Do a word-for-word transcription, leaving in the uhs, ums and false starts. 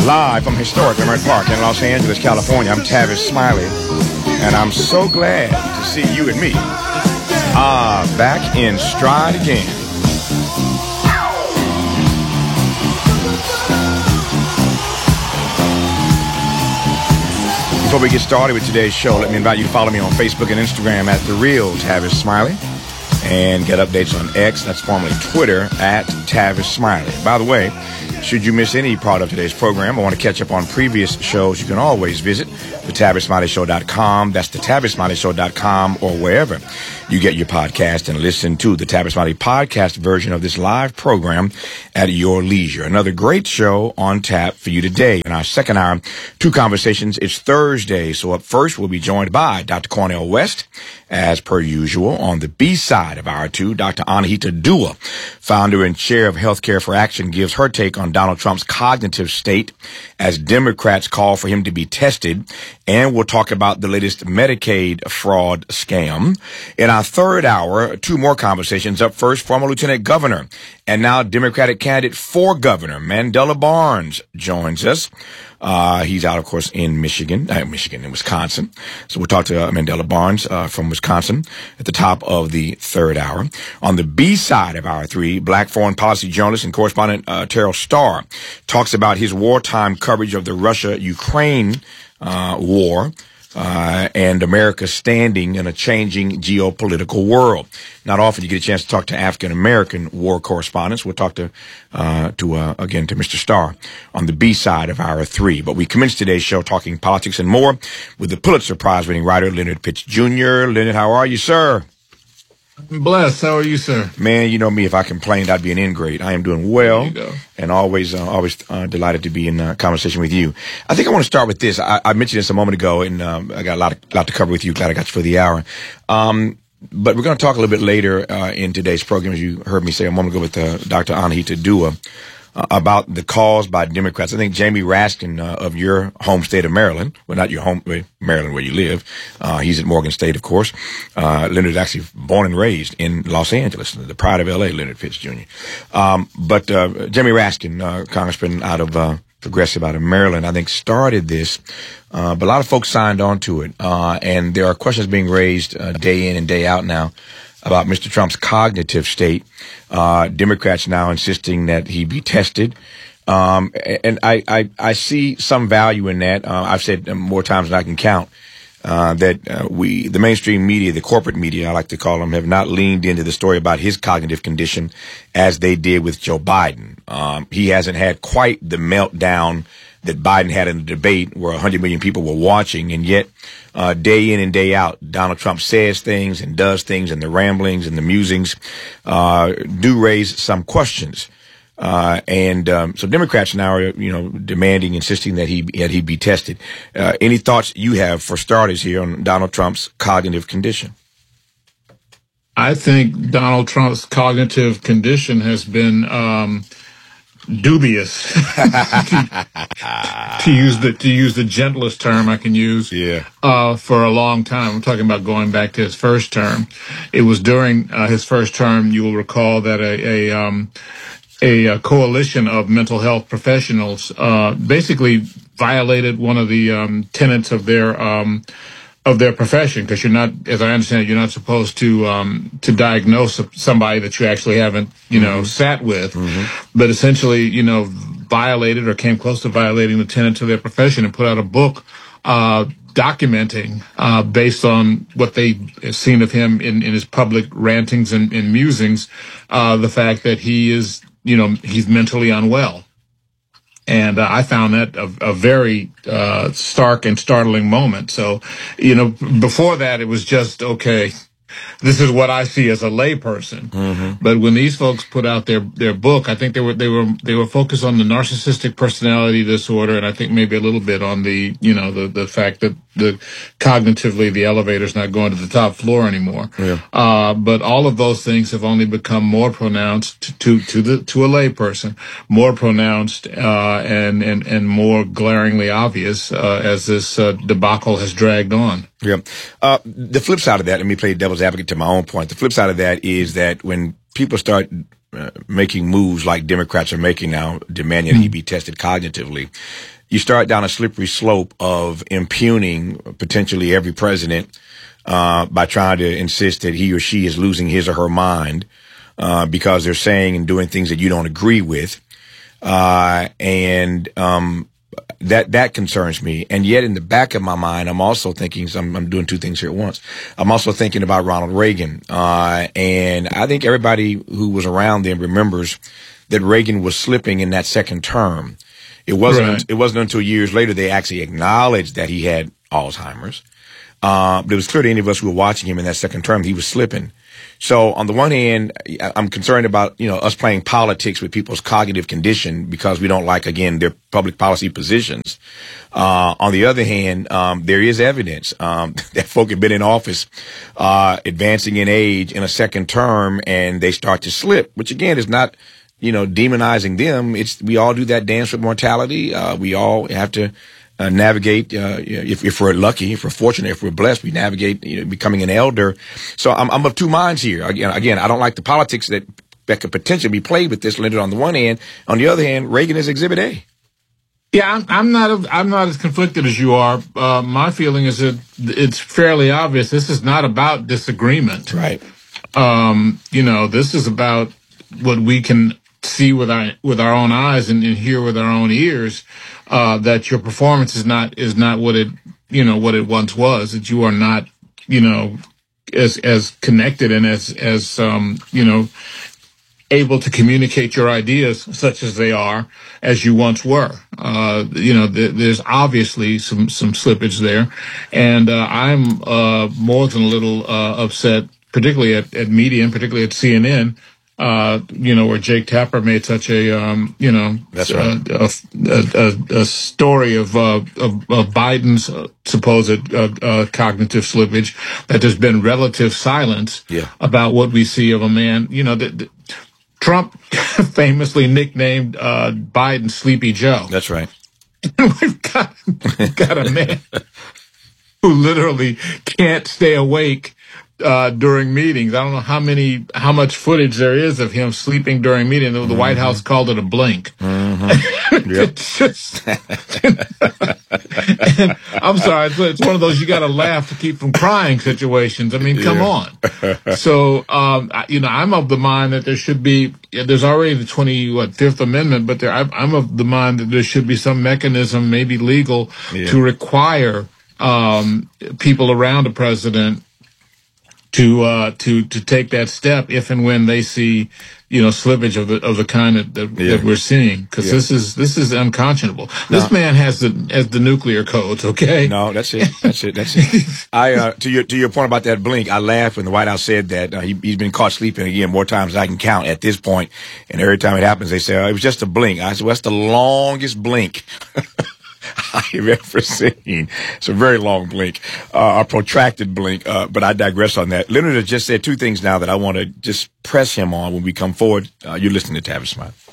Live from historic Leimert Park in Los Angeles, California, I'm Tavis Smiley, and I'm so glad to see you and me ah, back in stride again. Before we get started with today's show, let me invite you to follow me on Facebook and Instagram at The Real Tavis Smiley, and get updates on X, that's formerly Twitter, at Tavis Smiley. By the way, should you miss any part of today's program or want to catch up on previous shows, you can always visit the tavis smiley show dot com. That's the tavis smiley show dot com, or wherever you get your podcast, and listen to the Tavis Smiley podcast version of this live program at your leisure. Another great show on tap for you today. In our second hour, two conversations. It's Thursday, so up first we'll be joined by Doctor Cornel West, as per usual. On the B side of hour two, Doctor Anahita Dua, founder and chair of Healthcare for Action, gives her take on Donald Trump's cognitive state as Democrats call for him to be tested. And we'll talk about the latest Medicaid fraud scam. In our third hour, two more conversations. Up first, former Lieutenant Governor and now Democratic candidate for governor, Mandela Barnes, joins us. Uh, he's out, of course, in Michigan, uh, Michigan, in Wisconsin. So we'll talk to uh, Mandela Barnes uh, from Wisconsin at the top of the third hour. On the B side of hour three, Black foreign policy journalist and correspondent uh, Terrell Starr talks about his wartime coverage of the Russia-Ukraine uh, war. Uh, and America's standing in a changing geopolitical world. Not often you get a chance to talk to African-American war correspondents. We'll talk to, uh, to, uh, again, to Mister Starr on the B side of hour three. But we commence today's show talking politics and more with the Pulitzer Prize winning writer, Leonard Pitts Junior Leonard, how are you, sir? I'm blessed. How are you, sir? Man, you know me. If I complained, I'd be an ingrate. I am doing well, there you go. And always, uh, always uh, delighted to be in uh, conversation with you. I think I want to start with this. I, I mentioned this a moment ago, and um, I got a lot, of, lot to cover with you. Glad I got you for the hour. Um, but we're going to talk a little bit later uh, in today's program, as you heard me say a moment ago with uh, Doctor Anahita Dua. Uh, about the calls by Democrats. I think Jamie Raskin uh, of your home state of Maryland, well, not your home, Maryland where you live. Uh, he's at Morgan State, of course. Uh, Leonard's actually born and raised in Los Angeles, the pride of L A, Leonard Pitts Junior Um, but uh, Jamie Raskin, uh, congressman out of uh, progressive out of Maryland, I think started this. Uh, but a lot of folks signed on to it. Uh, and there are questions being raised uh, day in and day out now about Mister Trump's cognitive state. Uh, Democrats now insisting that he be tested. Um, and I, I, I see some value in that. Uh, I've said more times than I can count, uh, that, uh, we, the mainstream media, the corporate media, I like to call them, have not leaned into the story about his cognitive condition as they did with Joe Biden. Um, he hasn't had quite the meltdown that Biden had in the debate where one hundred million people were watching, and yet uh, day in and day out, Donald Trump says things and does things, and the ramblings and the musings uh, do raise some questions. Uh, and um, so Democrats now are, you know, demanding, insisting that he that he be tested. Uh, any thoughts you have, for starters, here on Donald Trump's cognitive condition? I think Donald Trump's cognitive condition has been um, dubious, to, to use the to use the gentlest term I can use. Yeah. Uh, for a long time. I'm talking about going back to his first term. It was during uh, his first term. You will recall that a a, um, a, a coalition of mental health professionals uh, basically violated one of the um, tenets of their um, of their profession, because you're not, as I understand it, you're not supposed to um, to diagnose somebody that you actually haven't, you know, mm-hmm. sat with, mm-hmm. but essentially, you know, violated or came close to violating the tenets of their profession and put out a book uh, documenting, uh, based on what they have seen of him in, in his public rantings and, and musings, uh, the fact that he is, you know, he's mentally unwell. And uh, I found that a, a very uh, stark and startling moment. So, you know, before that, it was just, okay, this is what I see as a layperson. Mm-hmm. But when these folks put out their, their book, I think they were they were they were focused on the narcissistic personality disorder, and I think maybe a little bit on the, you know, the the fact that the cognitively the elevator's not going to the top floor anymore. Yeah. Uh, but all of those things have only become more pronounced to to the to a layperson, more pronounced uh, and and and more glaringly obvious uh, as this uh, debacle has dragged on. Yeah. Uh, the flip side of that, let me play devil's advocate to my own point. The flip side of that is that when people start uh, making moves like Democrats are making now, demanding mm-hmm. that he be tested cognitively, you start down a slippery slope of impugning potentially every president uh, by trying to insist that he or she is losing his or her mind uh, because they're saying and doing things that you don't agree with. Uh, and um, that that concerns me. And yet in the back of my mind, I'm also thinking, so I'm, I'm doing two things here at once. I'm also thinking about Ronald Reagan. Uh, and I think everybody who was around then remembers that Reagan was slipping in that second term. It wasn't, right. It wasn't until years later they actually acknowledged that he had Alzheimer's. Uh, but it was clear to any of us who were watching him in that second term, he was slipping. So on the one hand, I'm concerned about, you know, us playing politics with people's cognitive condition because we don't like, again, their public policy positions. Uh, on the other hand, um, there is evidence, um, that folk have been in office, uh, advancing in age in a second term and they start to slip, which again is not, you know, demonizing them. It's, we all do that dance with mortality. Uh, we all have to uh, navigate, uh, if, if we're lucky, if we're fortunate, if we're blessed, we navigate, you know, becoming an elder. So I'm, I'm of two minds here. Again, again, I don't like the politics that, that could potentially be played with this, Leonard, on the one hand. On the other hand, Reagan is Exhibit A. Yeah, I'm, I'm not, I'm not as conflicted as you are. Uh, my feeling is that it's fairly obvious. This is not about disagreement. Right. Um, you know, this is about what we can see with our with our own eyes and, and hear with our own ears, uh, that your performance is not is not what it you know what it once was. That you are not you know as as connected and as as um, you know able to communicate your ideas such as they are as you once were. Uh, you know, th- there's obviously some some slippage there, and uh, I'm uh, more than a little uh, upset, particularly at, at media and particularly at C N N. Uh, you know, where Jake Tapper made such a, um, you know, That's right. a, a, a, a story of, uh, of, of Biden's uh, supposed uh, uh, cognitive slippage, that there's been relative silence yeah. about what we see of a man. You know, that Trump famously nicknamed uh, Biden Sleepy Joe. That's right. We've got, got a man who literally can't stay awake Uh, during meetings. I don't know how many, how much footage there is of him sleeping during meetings. The mm-hmm. White House called it a blink. Mm-hmm. Yep. Just, and I'm sorry, it's, it's one of those you got to laugh to keep from crying situations. I mean, come yeah. on. So, um, I, you know, I'm of the mind that there should be. There's already the twenty-fifth Amendment, but there, I'm of the mind that there should be some mechanism, maybe legal, yeah. to require um, people around the president to uh to to take that step if and when they see, you know, slippage of the of the kind that that, yeah. that we're seeing, because yeah. this is this is unconscionable. No. This man has the has the nuclear codes. Okay. No, that's it. That's it. That's it. I uh, to your to your point about that blink, I laughed when the White House said that uh, he, he's been caught sleeping again more times than I can count at this point, and every time it happens, they say oh, it was just a blink. I said, well, that's the longest blink I've ever seen. It's a very long blink, uh, a protracted blink, uh, but I digress on that. Leonard has just said two things now that I want to just press him on when we come forward. Uh, you're listening to Tavis Smiley.